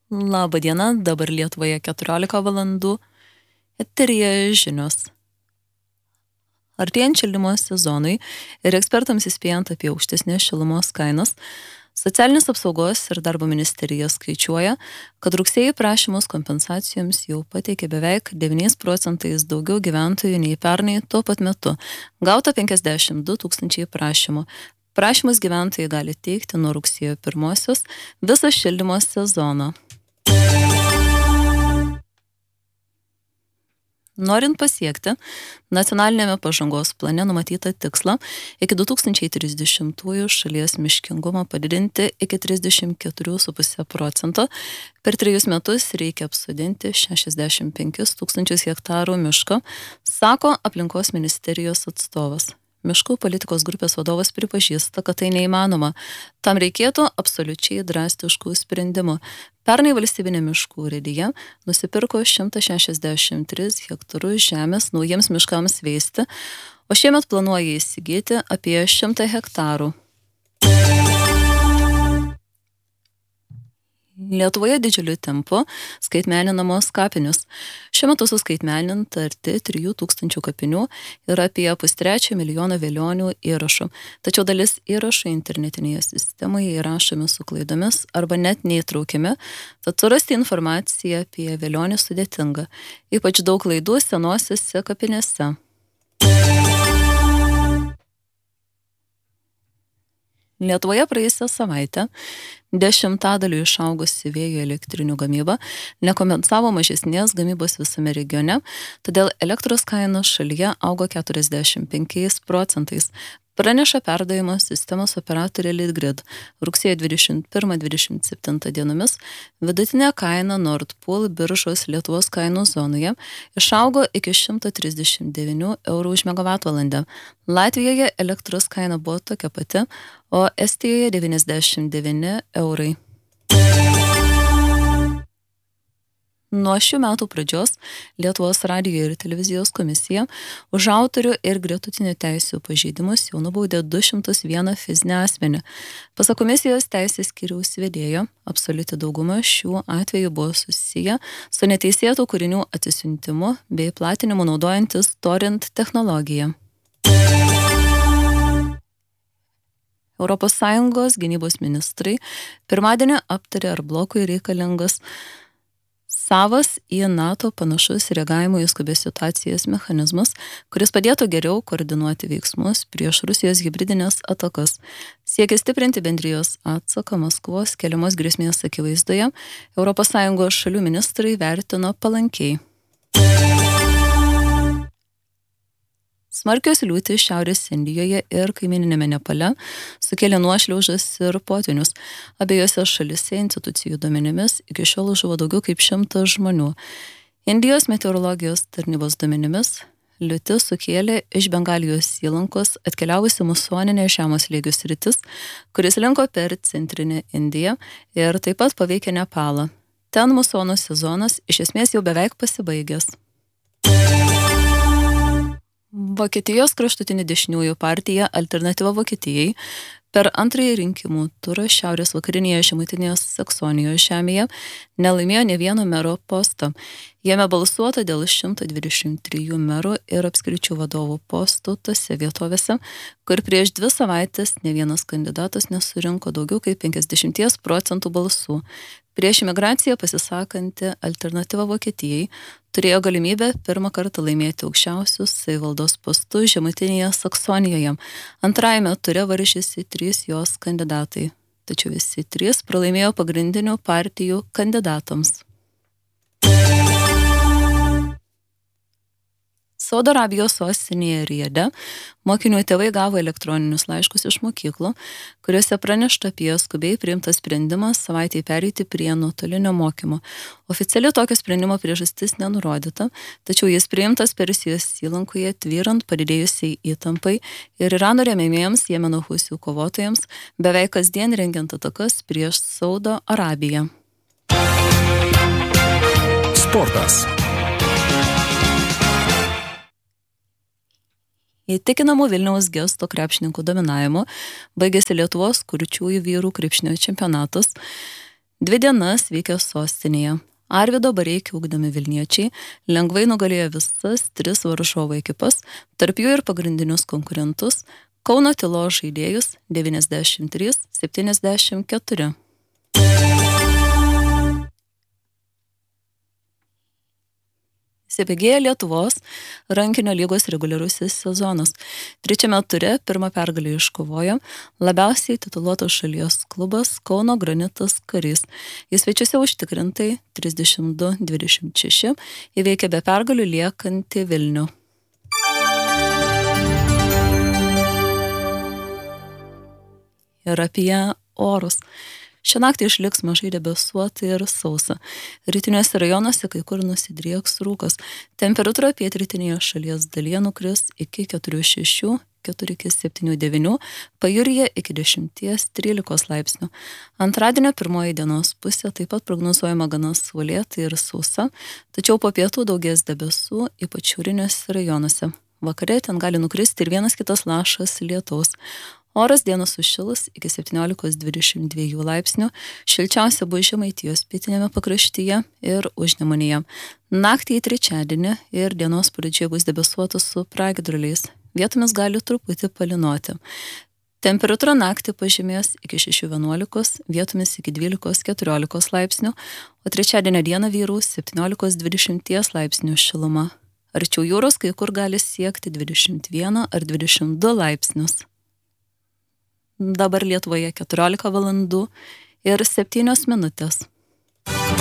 Labą dieną, dabar Lietuvoje 14 valandų. Eteryje žinios. Artėjant šildymo sezonui ir ekspertams įspėjant apie aukštesnės šilumos kainas, Socialinės apsaugos ir darbo ministerija skaičiuoja, kad rugsėjį prašymus kompensacijoms jau pateikė beveik 9% daugiau gyventojų nei pernai tuo pat metu. Gauta 52 tūkstančiai prašymų. Prašymus gyventojai gali teikti nuo rugsėjo 1 visą šildymo sezoną. Norint pasiekti nacionalinėme pažangos plane numatytą tikslą iki 2030-ųjų šalies miškingumą padidinti iki 34,5%, per 3 metus reikia apsodinti 65 tūkstančius hektarų miško, sako aplinkos ministerijos atstovas. Miškų politikos grupės vadovas pripažįsta, kad tai neįmanoma. Tam reikėtų absoliučiai drastiškų sprendimų. Pernai valstybinė miškų urėdija nusipirko 163 hektarus žemės naujiems miškams veisti, o šiemet planuoja įsigyti apie 100 hektarų. Lietuvoje didžiuliu tempu skaitmeninamos kapinius. Šiuo metu suskaitmeninta arti 3000 kapinių ir apie 1,3 milijono velionių įrašų. Tačiau dalis įrašų internetinėje sistemoje įrašomi su klaidomis arba net neįtraukiami, tad surasti informaciją apie velionį sudėtinga. Ypač daug klaidų senosiose kapinėse. Lietuvoje praėjusią savaitę 10% išaugusi vėjo elektrinių gamyba nekompensavo mažesnės gamybos visame regione, todėl elektros kainos šalyje augo 45%. Praneša perdavimo sistemos operatorė Litgrid. Rugsėjo 21-27 dienomis vidutinė kaina Nord Pool biržos Lietuvos kainų zonoje išaugo iki 139 eurų už megavatvalandę. Latvijoje elektros kaina buvo tokia pati, o Estijoje 99 eurai. Nuo šių metų pradžios Lietuvos radijo ir televizijos komisija už autorių ir gretutinių teisių pažeidimus jau nubaudė 201 fizinį asmenį. Pasak komisijos teisės skyriaus vedėjo, absoliuti dauguma šių atvejų buvo susiję su neteisėtų kūrinių atsisiuntimu bei platinimu naudojantis torrent technologiją. ES gynybos ministrai pirmadienį aptarė, ar blokui reikalingas savas į NATO panašus reagavimo į skubias situacijas mechanizmas, kuris padėtų geriau koordinuoti veiksmus prieš Rusijos hibridinės atakas. Siekia stiprinti bendrijos atsaką Maskvos keliamos grėsmės akivaizdoje, ES šalių ministrai vertino palankiai. Smarkios liūtys Šiaurės Indijoje ir kaimyninėme Nepale sukėlė nuošliaužas ir potvynius. Abiejose šalise institucijų duomenimis iki šiol žuvo daugiau kaip 100 žmonių. Indijos meteorologijos tarnybos duomenimis liūtis sukėlė iš Bengalijos įlankos atkeliavusi musoninė žemo slėgio sritis, kuris linko per centrinę Indiją ir taip pat paveikė Nepalą. Ten musonų sezonas iš esmės jau beveik pasibaigęs. Vokietijos kraštutinių dešiniųjų partija Alternatyva Vokietijai per antrąjį rinkimų turą šiaurės vakarinėje Žemutinėje Saksonijos žemėje nelaimėjo ne vieno mero posto. Jame balsuota dėl 123 merų ir apskričių vadovų postų tose vietovėse, kur prieš 2 savaitės ne vienas kandidatas nesurinko daugiau kaip 50% balsų. Prieš imigraciją pasisakanti Alternatyva Vokietijai turėjo galimybę pirmą kartą laimėti aukščiausius savivaldos postus Žemutinėje Saksonijoje. Antrajame ture varžėsi 3 jos kandidatai, tačiau visi 3 pralaimėjo pagrindinių partijų kandidatams. Saudo Arabijos sostinėje Riade mokinių tėvai gavo elektroninius laiškus iš mokyklų, kuriuose pranešta apie skubiai priimtą sprendimą savaitei pereiti prie nuotolinio mokymo. Oficiali tokio sprendimo priežastis nenurodyta, tačiau jis priimtas Persijos įlankoje tvyrant padidėjusiai įtampai ir Irano rėmėjams Jemeno husių kovotojams beveik kasdien rengiant atakas prieš Saudo Arabiją. Sportas. Įtikinamų Vilniaus Gesto krepšininkų dominavimu baigėsi Lietuvos kurčiųjų vyrų krepšinio čempionatas. 2 dienas vykė sostinėje. Arvydo Bareikio ugdomi Vilniečiai lengvai nugalėjo visas 3 varžovų ekipas, tarp jų ir pagrindinius konkurentus Kauno Tylos žaidėjus 93-74. Įsibėgėja Lietuvos rankinio lygos reguliarusis sezonas. 3 ture pirmą pergalę iškovojo labiausiai tituluotas šalies klubas Kauno Granitas Karys. Jis svečiuose užtikrintai 32-26 įveikė be pergalių liekantį Vilnių. Ir apie orus. Šią naktį išliks mažai debesuota ir sausa. Rytiniuose rajonuose kai kur nusidrieks rūkas. Temperatūra pietrytinėje šalies dalyje nukris iki 4-6, 4-7-9, pajūryje iki 10-13 laipsnių. Antradienio pirmoji dienos pusė taip pat prognozuojama gana saulėta ir sausa, tačiau po pietų daugės debesų, ypač šiauriniuose rajonuose. Vakare ten gali nukristi ir vienas kitas lašas lietaus. Oras dieną sušilus iki 17-22 laipsnių, šilčiausia bus Žemaitijos pietinėme pakraštyje ir Užnemunėje. Naktį į trečiadienį ir dienos pradžioje bus debesuota su pragiedruliais. Vietomis gali truputį palynoti. Temperatūra naktį pažemės iki 6-11, vietomis iki 12-14 laipsnių, o trečiadienio dieną vyraus 17-20 laipsnių šiluma. Arčiau jūros kai kur gali siekti 21 ar 22 laipsnius. Dabar Lietuvoje 14 valandų ir 7 minutės.